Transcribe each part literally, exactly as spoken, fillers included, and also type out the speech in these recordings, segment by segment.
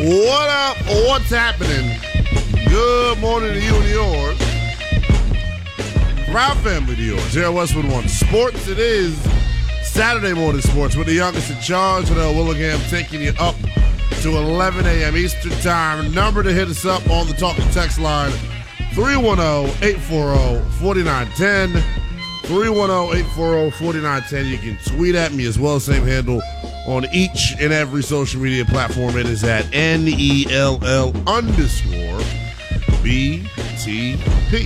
What up? What's happening? Good morning to you and yours. From our family to yours. Here at Westwood One Sports, it is Saturday morning sports with the youngest in charge, Janelle Willingham, taking you up to eleven a.m. Eastern Time. Number to hit us up on the talk and text line, three one zero, eight four zero, four nine one zero. three one zero, eight four zero, four nine one zero. You can tweet at me as well, same handle on each and every social media platform. It is at N E L L underscore B T P.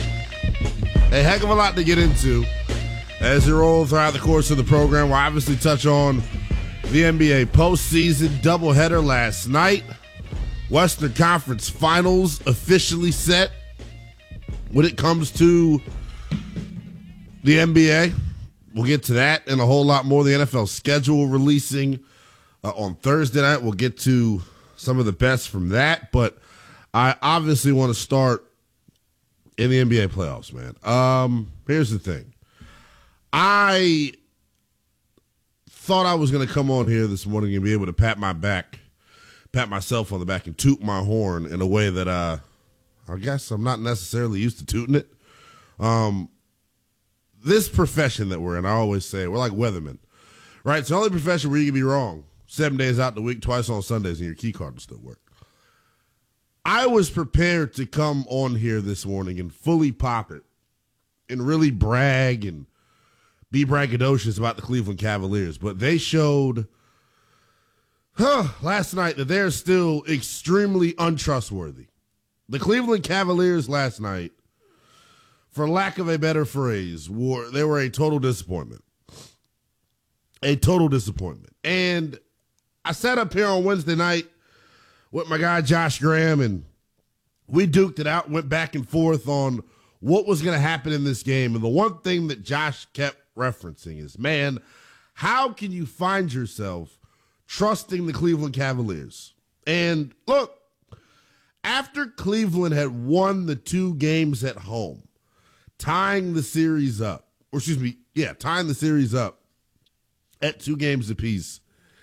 A heck of a lot to get into as we roll throughout the course of the program. We'll obviously touch on the N B A postseason doubleheader last night. Western Conference Finals officially set when it comes to the N B A. We'll get to that and a whole lot more. The N F L schedule releasing uh, on Thursday night. We'll get to some of the best from that. But I obviously want to start in the N B A playoffs, man. Um, here's the thing. I thought I was going to come on here this morning and be able to pat my back, pat myself on the back and toot my horn in a way that uh, I guess I'm not necessarily used to tooting it. Um, This profession that we're in, I always say, we're like weathermen, right? It's the only profession where you can be wrong seven days out the week, twice on Sundays, and your key card will still work. I was prepared to come on here this morning and fully pop it and really brag and be braggadocious about the Cleveland Cavaliers, but they showed huh, last night that they're still extremely untrustworthy. The Cleveland Cavaliers last night, for lack of a better phrase, were, they were a total disappointment. A total disappointment. And I sat up here on Wednesday night with my guy Josh Graham, and we duked it out, went back and forth on what was going to happen in this game. And the one thing that Josh kept referencing is, man, how can you find yourself trusting the Cleveland Cavaliers? And look, after Cleveland had won the two games at home, tying the series up, or excuse me, yeah, tying the series up at two games apiece,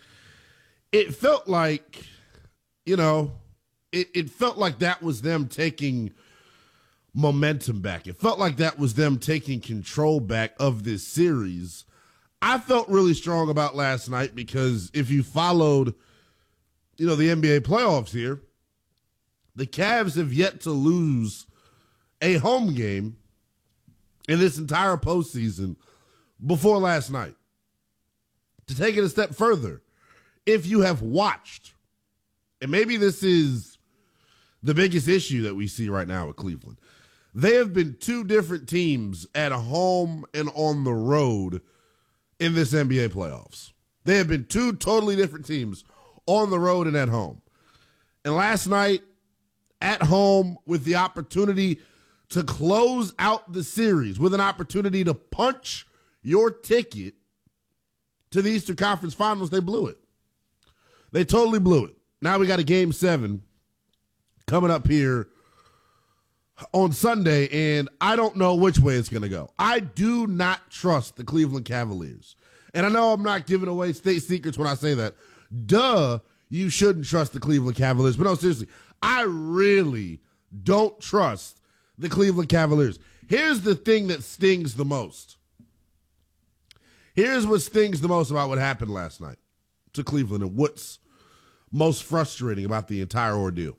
it felt like, you know, it, it felt like that was them taking momentum back. It felt like that was them taking control back of this series. I felt really strong about last night because if you followed, you know, the N B A playoffs here, the Cavs have yet to lose a home game in this entire postseason before last night. To take it a step further, if you have watched, and maybe this is the biggest issue that we see right now with Cleveland, they have been two different teams at home and on the road in this N B A playoffs. They have been two totally different teams on the road and at home. And last night, at home with the opportunity to close out the series, with an opportunity to punch your ticket to the Eastern Conference Finals, they blew it. They totally blew it. Now we got a game seven coming up here on Sunday, and I don't know which way it's going to go. I do not trust the Cleveland Cavaliers. And I know I'm not giving away state secrets when I say that. Duh, you shouldn't trust the Cleveland Cavaliers. But no, seriously, I really don't trust the Cleveland Cavaliers. Here's the thing that stings the most. Here's what stings the most about what happened last night to Cleveland and what's most frustrating about the entire ordeal.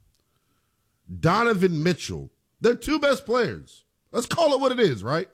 Donovan Mitchell, their two best players. Let's call it what it is, right?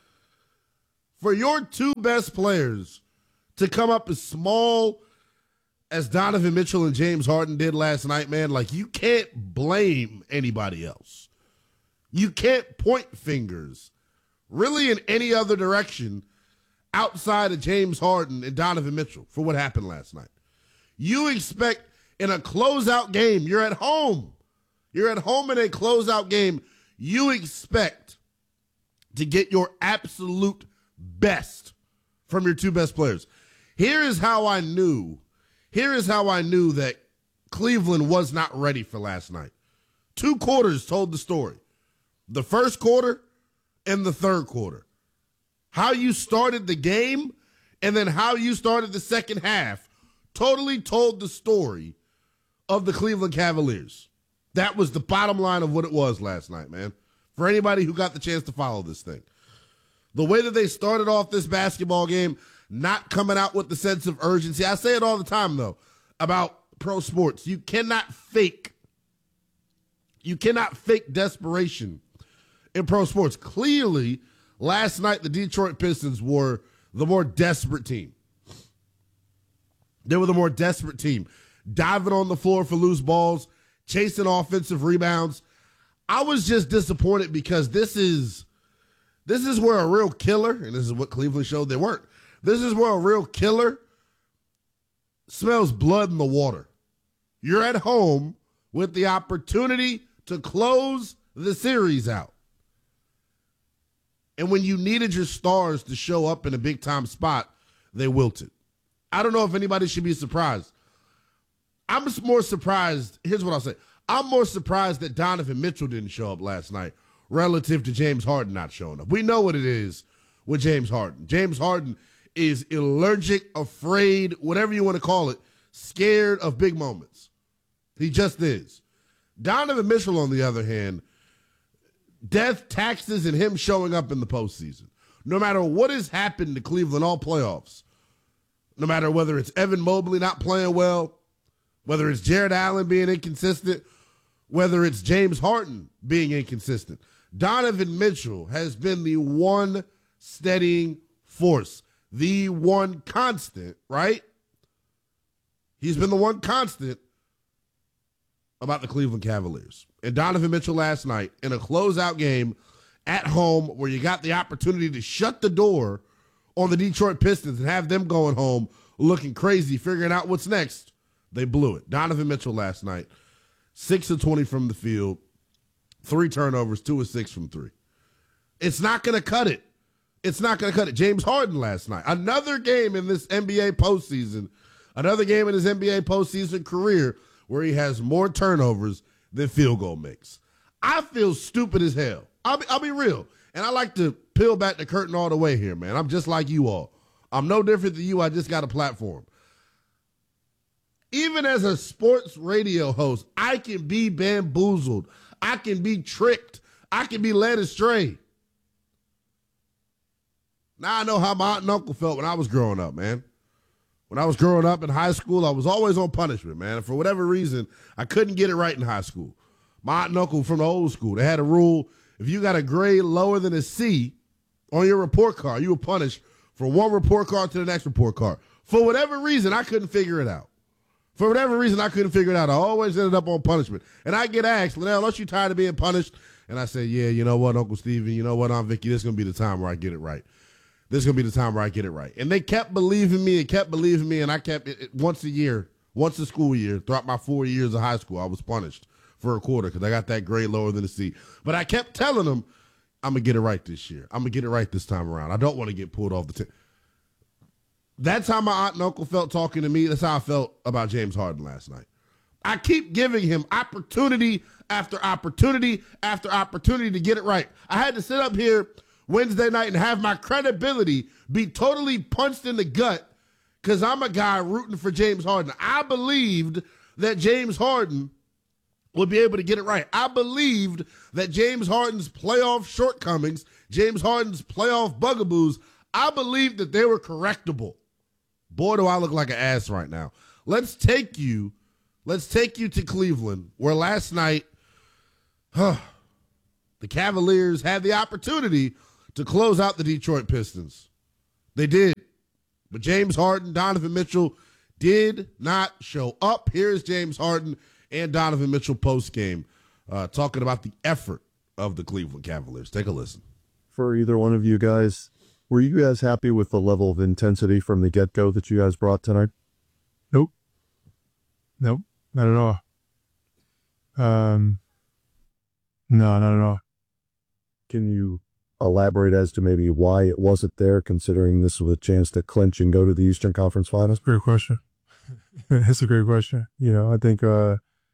For your two best players to come up as small as Donovan Mitchell and James Harden did last night, man, like you can't blame anybody else. You can't point fingers really in any other direction outside of James Harden and Donovan Mitchell for what happened last night. You expect in a closeout game, you're at home. You're at home in a closeout game. You expect to get your absolute best from your two best players. Here is how I knew. Here is how I knew that Cleveland was not ready for last night. Two quarters told the story. The first quarter and the third quarter. How you started the game and then how you started the second half totally told the story of the Cleveland Cavaliers. That was the bottom line of what it was last night, man. For anybody who got the chance to follow this thing. The way that they started off this basketball game, not coming out with the sense of urgency. I say it all the time, though, about pro sports. You cannot fake, you cannot fake desperation in pro sports. Clearly, last night, the Detroit Pistons were the more desperate team. They were the more desperate team. Diving on the floor for loose balls, chasing offensive rebounds. I was just disappointed because this is this is where a real killer, and this is what Cleveland showed they weren't, this is where a real killer smells blood in the water. You're at home with the opportunity to close the series out. And when you needed your stars to show up in a big-time spot, they wilted. I don't know if anybody should be surprised. I'm just more surprised. Here's what I'll say. I'm more surprised that Donovan Mitchell didn't show up last night relative to James Harden not showing up. We know what it is with James Harden. James Harden is allergic, afraid, whatever you want to call it, scared of big moments. He just is. Donovan Mitchell, on the other hand, death, taxes, and him showing up in the postseason. No matter what has happened to Cleveland all playoffs, no matter whether it's Evan Mobley not playing well, whether it's Jared Allen being inconsistent, whether it's James Harden being inconsistent, Donovan Mitchell has been the one steadying force, the one constant, right? He's been the one constant about the Cleveland Cavaliers. And Donovan Mitchell last night in a closeout game at home where you got the opportunity to shut the door on the Detroit Pistons and have them going home looking crazy, figuring out what's next. They blew it. Donovan Mitchell last night, six of twenty from the field, three turnovers, two of six from three. It's not going to cut it. It's not going to cut it. James Harden last night, another game in this N B A postseason, another game in his N B A postseason career where he has more turnovers than field goal makes. I feel stupid as hell. I'll be, I'll be real. And I like to peel back the curtain all the way here, man. I'm just like you all. I'm no different than you. I just got a platform. Even as a sports radio host, I can be bamboozled. I can be tricked. I can be led astray. Now I know how my aunt and uncle felt when I was growing up, man. When I was growing up in high school, I was always on punishment, man. For whatever reason, I couldn't get it right in high school. My aunt and uncle from the old school, they had a rule, if you got a grade lower than a C on your report card, you were punished from one report card to the next report card. For whatever reason, I couldn't figure it out. For whatever reason, I couldn't figure it out. I always ended up on punishment. And I get asked, Linnell, aren't you tired of being punished? And I say, yeah, you know what, Uncle Steven, you know what, Aunt Vicky, this is going to be the time where I get it right. This is going to be the time where I get it right. And they kept believing me and kept believing me, and I kept it, it once a year, once a school year, throughout my four years of high school, I was punished for a quarter because I got that grade lower than a C. But I kept telling them, I'm going to get it right this year. I'm going to get it right this time around. I don't want to get pulled off the team. That's how my aunt and uncle felt talking to me. That's how I felt about James Harden last night. I keep giving him opportunity after opportunity after opportunity to get it right. I had to sit up here Wednesday night and have my credibility be totally punched in the gut because I'm a guy rooting for James Harden. I believed that James Harden would be able to get it right. I believed that James Harden's playoff shortcomings, James Harden's playoff bugaboos, I believed that they were correctable. Boy, do I look like an ass right now. Let's take you, let's take you to Cleveland, where last night, huh, the Cavaliers had the opportunity to close out the Detroit Pistons. They did. But James Harden, Donovan Mitchell did not show up. Here's James Harden and Donovan Mitchell post-game uh, talking about the effort of the Cleveland Cavaliers. Take a listen. For either one of you guys, were you guys happy with the level of intensity from the get-go that you guys brought tonight? Nope. Nope. Not at all. Um, no, not at all. Can you elaborate as to maybe why it wasn't there, considering this was a chance to clinch and go to the Eastern Conference Finals? Great question. That's a great question. You know, I think uh,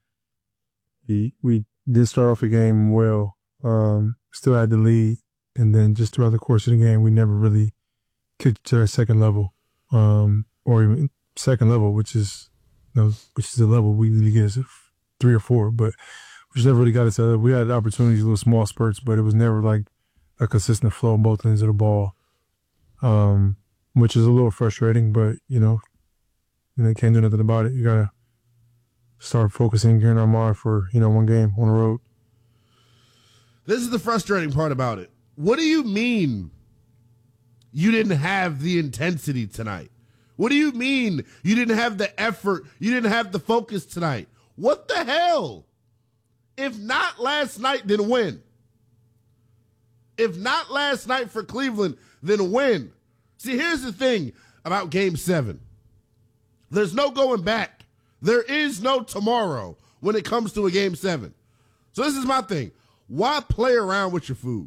we, we did start off the game well. Um, still had the lead. And then just throughout the course of the game, we never really kicked to our second level, um, or even second level, which is you know, which is the level we usually get is three or four, but which never really got us out. We had opportunities, little small spurts, but it was never like a consistent flow on both ends of the ball, um, which is a little frustrating. But you know, you know, can't do nothing about it. You gotta start focusing, gearing our mind for you know one game on the road. This is the frustrating part about it. What do you mean you didn't have the intensity tonight? What do you mean you didn't have the effort? You didn't have the focus tonight? What the hell? If not last night, then when? If not last night for Cleveland, then when? See, here's the thing about Game seven. There's no going back. There is no tomorrow when it comes to a Game seven. So this is my thing. Why play around with your food?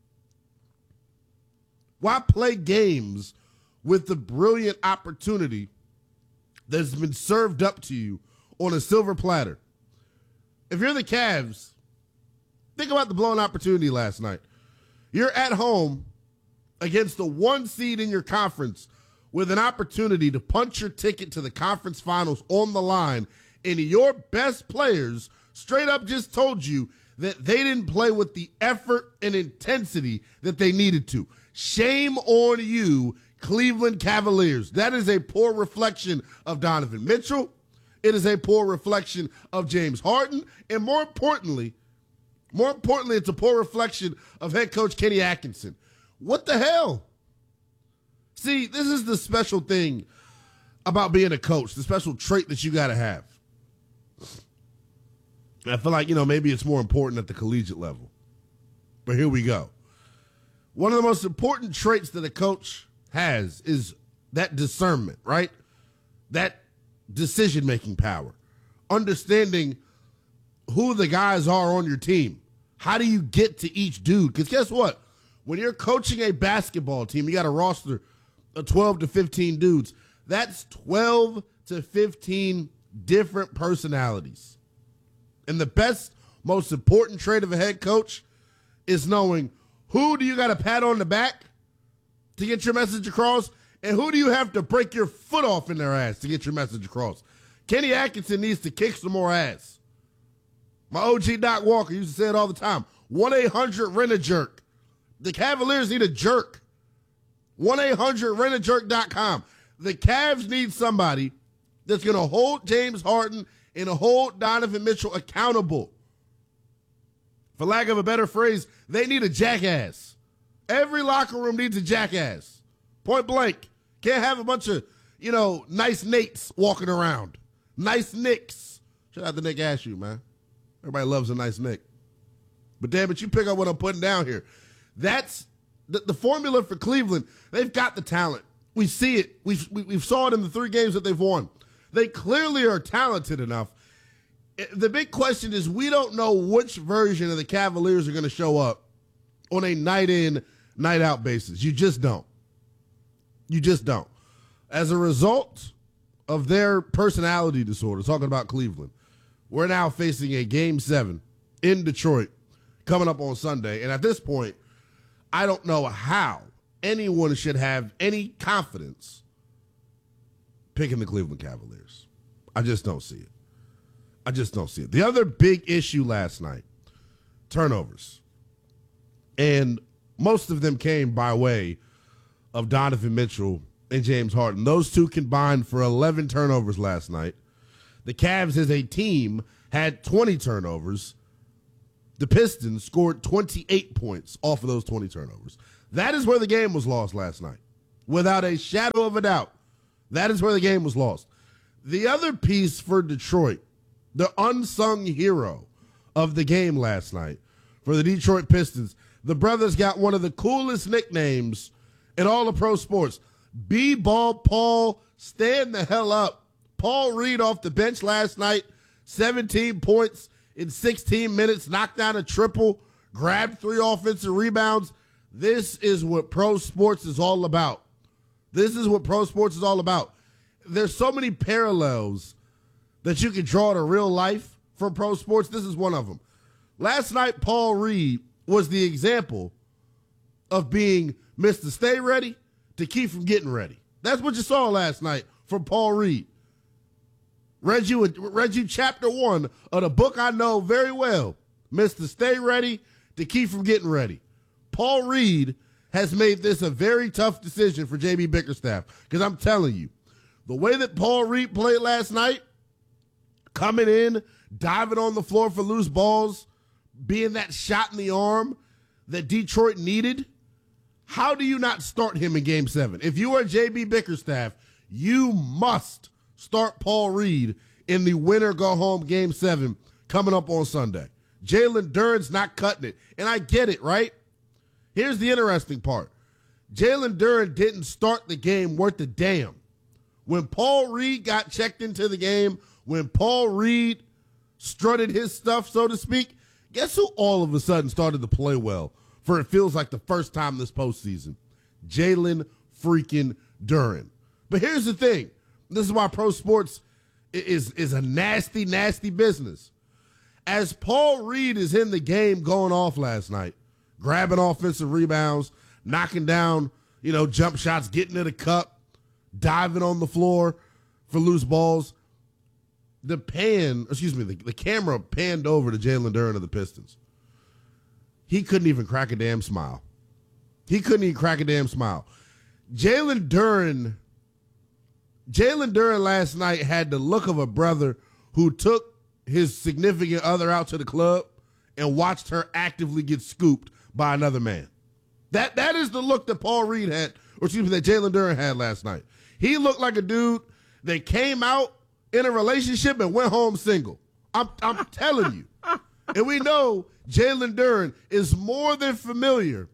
Why play games with the brilliant opportunity that's been served up to you on a silver platter? If you're the Cavs, think about the blown opportunity last night. You're at home against the one seed in your conference with an opportunity to punch your ticket to the conference finals on the line, and your best players straight up just told you that they didn't play with the effort and intensity that they needed to. Shame on you, Cleveland Cavaliers. That is a poor reflection of Donovan Mitchell. It is a poor reflection of James Harden. And more importantly, more importantly, it's a poor reflection of head coach Kenny Atkinson. What the hell? See, this is the special thing about being a coach, the special trait that you got to have. I feel like, you know, maybe it's more important at the collegiate level. But here we go. One of the most important traits that a coach has is that discernment, right? That decision-making power. Understanding who the guys are on your team. How do you get to each dude? Because guess what? When you're coaching a basketball team, you got a roster of twelve to fifteen dudes. That's twelve to fifteen different personalities. And the best, most important trait of a head coach is knowing who do you got to pat on the back to get your message across, and who do you have to break your foot off in their ass to get your message across. Kenny Atkinson needs to kick some more ass. My O G Doc Walker used to say it all the time. one eight hundred rent a jerk. The Cavaliers need a jerk. one eight hundred rent a jerk dot com. The Cavs need somebody that's going to hold James Harden and hold Donovan Mitchell accountable. For lack of a better phrase, they need a jackass. Every locker room needs a jackass. Point blank. Can't have a bunch of, you know, nice Nates walking around. Nice Nicks. Shout out to Nick Ashew, man. Everybody loves a nice Nick. But damn it, you pick up what I'm putting down here. That's the, the formula for Cleveland. They've got the talent. We see it. We've, we, we've saw it in the three games that they've won. They clearly are talented enough. The big question is we don't know which version of the Cavaliers are going to show up on a night-in, night-out basis. You just don't. You just don't. As a result of their personality disorder, talking about Cleveland, we're now facing a Game seven in Detroit coming up on Sunday. And at this point, I don't know how anyone should have any confidence picking the Cleveland Cavaliers. I just don't see it. I just don't see it. The other big issue last night, turnovers. And most of them came by way of Donovan Mitchell and James Harden. Those two combined for eleven turnovers last night. The Cavs as a team had twenty turnovers. The Pistons scored twenty-eight points off of those twenty turnovers. That is where the game was lost last night. Without a shadow of a doubt, that is where the game was lost. The other piece for Detroit, the unsung hero of the game last night for the Detroit Pistons, the brothers got one of the coolest nicknames in all of pro sports. B-Ball Paul, stand the hell up. Paul Reed off the bench last night, seventeen points in sixteen minutes, knocked down a triple, grabbed three offensive rebounds. This is what pro sports is all about. This is what pro sports is all about. There's so many parallels that you can draw to real life from pro sports. This is one of them. Last night, Paul Reed was the example of being Mister Stay Ready to keep from getting ready. That's what you saw last night from Paul Reed. Read you, read you chapter one of the book I know very well, Mister Stay Ready to Keep From Getting Ready. Paul Reed has made this a very tough decision for J B Bickerstaff, because I'm telling you, the way that Paul Reed played last night, coming in, diving on the floor for loose balls, being that shot in the arm that Detroit needed, how do you not start him in game seven? If you are J B Bickerstaff, you must start Paul Reed in the winner go home game seven coming up on Sunday. Jalen Duren's not cutting it. And I get it, right? Here's the interesting part. Jalen Duren didn't start the game worth a damn. When Paul Reed got checked into the game, when Paul Reed strutted his stuff, so to speak, guess who all of a sudden started to play well for it feels like the first time this postseason? Jalen freaking Duren. But here's the thing. This is why pro sports is, is a nasty, nasty business. As Paul Reed is in the game going off last night, grabbing offensive rebounds, knocking down, you know, jump shots, getting to the cup, diving on the floor for loose balls, the pan, excuse me, the, the camera panned over to Jalen Duren of the Pistons. He couldn't even crack a damn smile. He couldn't even crack a damn smile. Jalen Duren, Jalen Duren last night had the look of a brother who took his significant other out to the club and watched her actively get scooped by another man. That that is the look that Paul Reed had, or excuse me, that Jalen Duren had last night. He looked like a dude that came out in a relationship and went home single. I'm I'm telling you. And we know Jalen Duren is more than familiar,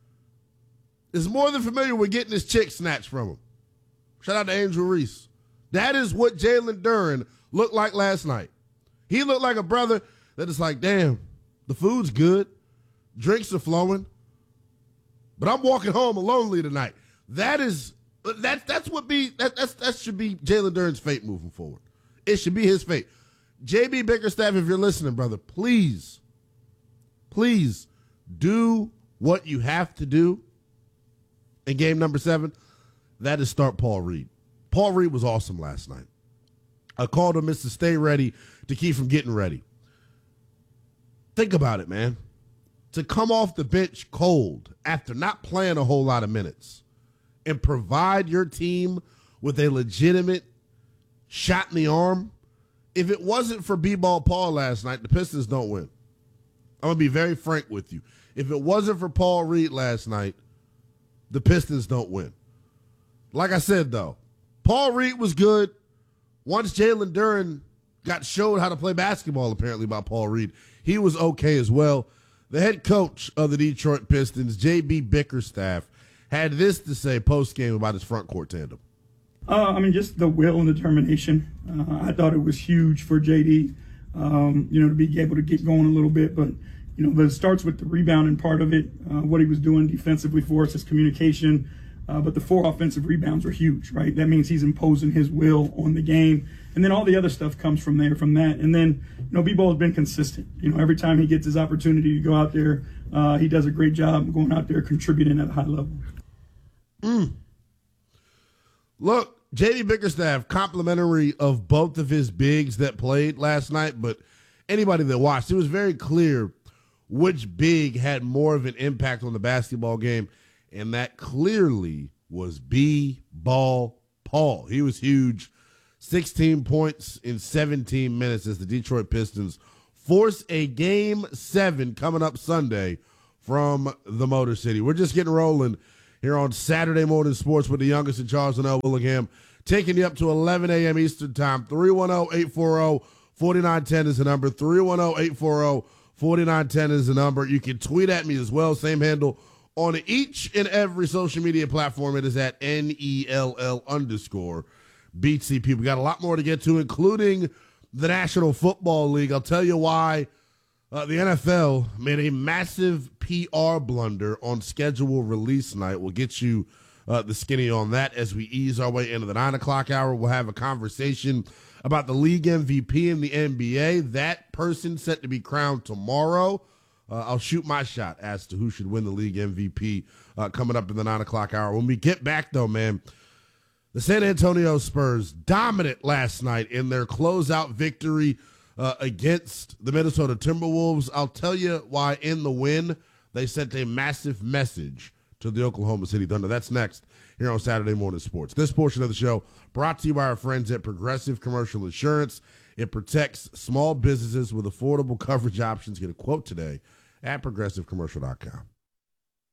is more than familiar with getting his chick snatched from him. Shout out to Angel Reese. That is what Jalen Duren looked like last night. He looked like a brother that is like, damn, the food's good, drinks are flowing, but I'm walking home lonely tonight. That is that that's what be that that's that should be Jalen Duren's fate moving forward. It should be his fate. J B Bickerstaff, if you're listening, brother, please, please do what you have to do in game number seven. That is start Paul Reed. Paul Reed was awesome last night. I called him Mister Stay Ready to keep from getting ready. Think about it, man. To come off the bench cold after not playing a whole lot of minutes and provide your team with a legitimate shot in the arm. If it wasn't for B-Ball Paul last night, the Pistons don't win. I'm going to be very frank with you. If it wasn't for Paul Reed last night, the Pistons don't win. Like I said, though, Paul Reed was good. Once Jalen Duren got showed how to play basketball, apparently, by Paul Reed, he was okay as well. The head coach of the Detroit Pistons, J B Bickerstaff, had this to say post-game about his front court tandem. Uh, I mean, just the will and determination. Uh, I thought it was huge for J D, um, you know, to be able to get going a little bit. But, you know, it starts with the rebounding part of it, uh, what he was doing defensively for us, his communication. Uh, but the four offensive rebounds were huge, right? That means he's imposing his will on the game. And then all the other stuff comes from there, from that. And then, you know, B-Ball has been consistent. You know, every time he gets his opportunity to go out there, uh, he does a great job going out there contributing at a high level. Mm. Look, J D Bickerstaff, complimentary of both of his bigs that played last night, but anybody that watched, it was very clear which big had more of an impact on the basketball game, and that clearly was B-Ball Paul. He was huge. sixteen points in seventeen minutes as the Detroit Pistons force a game seven coming up Sunday from the Motor City. We're just getting rolling here on Saturday Morning Sports with the youngest in Charles and L. Willingham, taking you up to eleven a.m. Eastern Time. three one zero, eight four zero, four nine one zero is the number. three one zero, eight four zero, four nine one zero is the number. You can tweet at me as well. Same handle on each and every social media platform. It is at N E L L underscore B T P. We got a lot more to get to, including the National Football League. I'll tell you why uh, the N F L made a massive P R blunder on schedule release night. We'll get you uh, the skinny on that as we ease our way into the nine o'clock hour. We'll have a conversation about the league M V P in the N B A. That person set to be crowned tomorrow. Uh, I'll shoot my shot as to who should win the league M V P uh, coming up in the nine o'clock hour. When we get back, though, man, The San Antonio Spurs dominant last night in their closeout victory uh, against the Minnesota Timberwolves. I'll tell you why in the win they sent a massive message to the Oklahoma City Thunder. That's next here on Saturday Morning Sports. This portion of the show brought to you by our friends at Progressive Commercial Insurance. It protects small businesses with affordable coverage options. Get a quote today at progressive commercial dot com.